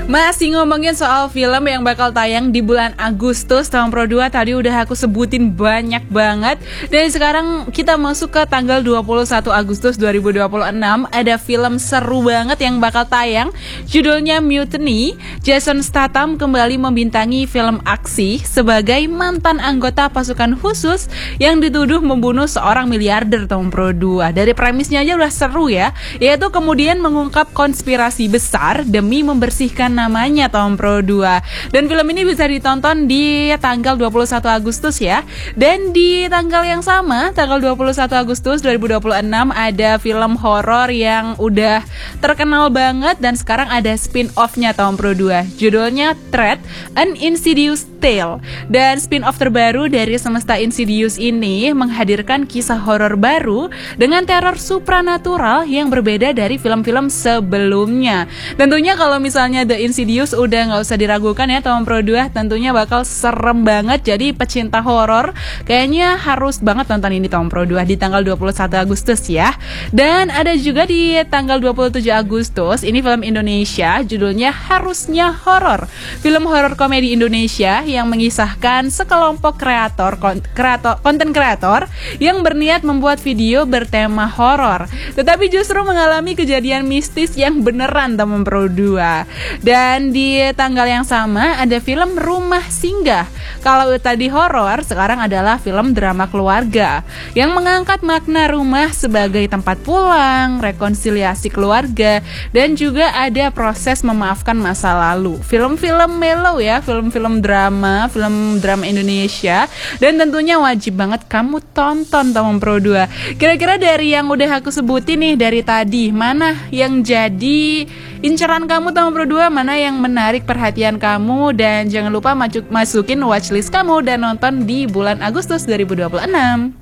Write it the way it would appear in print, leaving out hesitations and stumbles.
Masih ngomongin soal film yang bakal tayang di bulan Agustus tahun Pro 2, tadi udah aku sebutin banyak banget. Dan sekarang kita masuk ke tanggal 21 Agustus 2026. Ada film seru banget yang bakal tayang, judulnya Mutiny. Jason Statham kembali membintangi film aksi sebagai mantan anggota pasukan khusus yang dituduh membunuh seorang miliarder tahun Pro 2. Dari premisnya aja udah seru ya, yaitu kemudian mengungkap konspirasi besar demi membersihkan namanya Tom Pro 2. Dan film ini bisa ditonton di tanggal 21 Agustus ya. Dan di tanggal yang sama, tanggal 21 Agustus 2026 ada film horor yang udah terkenal banget dan sekarang ada spin-off-nya Tom Pro 2. Judulnya Thread: An Insidious Tale. Dan spin-off terbaru dari semesta Insidious ini menghadirkan kisah horor baru dengan teror supranatural yang berbeda dari film-film sebelumnya. Tentunya kalau misalnya The Insidious udah nggak usah diragukan ya, Tom Pro 2 tentunya bakal serem banget. Jadi pecinta horor kayaknya harus banget nonton ini Tom Pro 2 di tanggal 21 Agustus ya. Dan ada juga di tanggal 27 Agustus, ini film Indonesia judulnya Harusnya Horor. Film horor komedi Indonesia yang mengisahkan sekelompok konten kreator yang berniat membuat video bertema horor, tetapi justru mengalami kejadian mistis yang beneran Tom Pro 2. Dan di tanggal yang sama ada film Rumah Singgah. Kalau tadi horor, sekarang adalah film drama keluarga yang mengangkat makna rumah sebagai tempat pulang, rekonsiliasi keluarga, dan juga ada proses memaafkan masa lalu. Film-film mellow ya, film-film drama Indonesia, dan tentunya wajib banget kamu tonton Tom Pro 2. Kira-kira dari yang udah aku sebutin nih dari tadi, mana yang jadi inceran kamu Tom Pro 2, mana yang menarik perhatian kamu? Dan jangan lupa masukin watchlist kamu dan nonton di bulan Agustus 2026.